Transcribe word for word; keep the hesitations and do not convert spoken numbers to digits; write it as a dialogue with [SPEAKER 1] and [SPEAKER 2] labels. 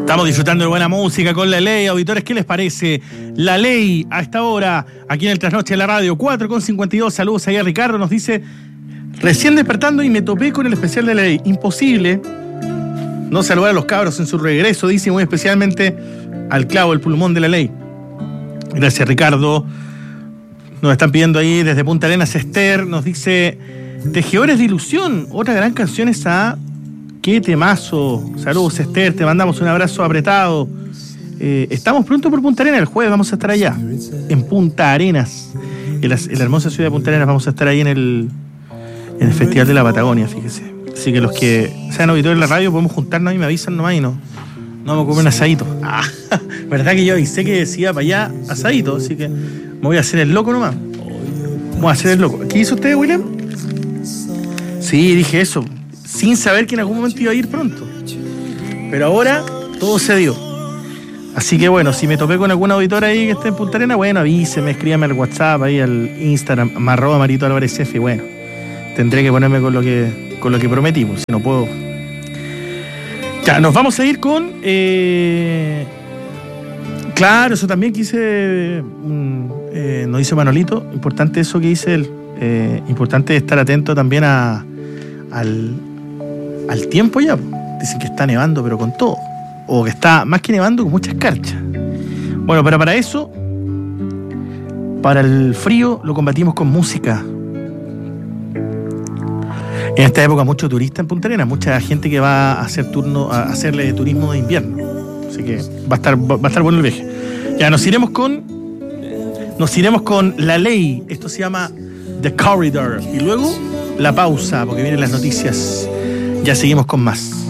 [SPEAKER 1] Estamos disfrutando de buena música con La Ley. Auditores, ¿qué les parece? La Ley, a esta hora, aquí en el Trasnoche de la Radio, cuatro con cincuenta y dos. Saludos ahí a Ricardo, nos dice: recién despertando y me topé con el especial de La Ley. Imposible no saludar a los cabros en su regreso, dice, muy especialmente al clavo, el pulmón de La Ley. Gracias, Ricardo. Nos están pidiendo ahí desde Punta Arenas, Esther, nos dice: Tejedores de Ilusión, otra gran canción esa. ¡Qué temazo! Saludos, Esther, te mandamos un abrazo apretado. Eh, estamos pronto por Punta Arenas, el jueves vamos a estar allá, en Punta Arenas, en la, en la hermosa ciudad de Punta Arenas. Vamos a estar ahí en el, en el Festival de la Patagonia, fíjese. Así que los que sean auditores de la radio podemos juntarnos y me avisan nomás y no, no me comer un asadito. Ah, verdad que yo avisé que decía para allá asadito, así que me voy a hacer el loco nomás. Voy a hacer el loco. ¿Qué hizo usted, William? Sí, dije eso, sin saber que en algún momento iba a ir pronto. Pero ahora todo se dio. Así que bueno, si me topé con alguna auditora ahí que esté en Punta Arenas, bueno, avíseme, escríbame al WhatsApp, ahí al Instagram, arroba Marito Álvarez F, y bueno, tendré que ponerme con lo que, con lo que prometimos, si no puedo. Ya, nos vamos a ir con... Eh... Claro, eso también quise... Mm, eh, nos dice Manolito, importante eso que dice él. Eh, importante estar atento también a, al, al tiempo ya. Dicen que está nevando, pero con todo. O que está más que nevando, con mucha escarcha. Bueno, pero para eso, para el frío, lo combatimos con música. En esta época, mucho turista en Punta Arenas, mucha gente que va a hacer turno, a hacerle turismo de invierno. Así que va a estar, va a estar bueno el viaje. Ya, nos iremos con. Nos iremos con La Ley. Esto se llama The Corridor. Y luego la pausa, porque vienen las noticias. Ya seguimos con más.